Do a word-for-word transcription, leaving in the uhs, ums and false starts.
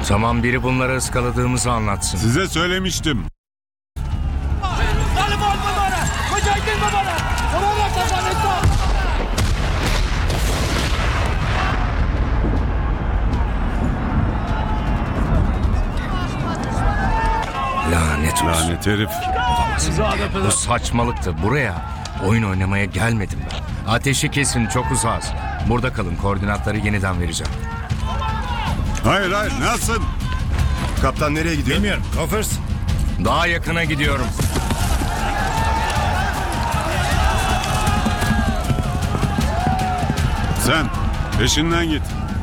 Tamam, biri bunları ıskaladığımızı anlatsın. Size söylemiştim. Lanet olsun. Lanet herif. Bu saçmalıktı. Buraya oyun oynamaya gelmedim ben. Ateşi kesin, çok uzağız. Burada kalın, koordinatları yeniden vereceğim. Hayır hayır, nasıl? Kaptan nereye gidiyor? Bilmiyorum. Gophers. Daha yakına gidiyorum. Sen peşinden git.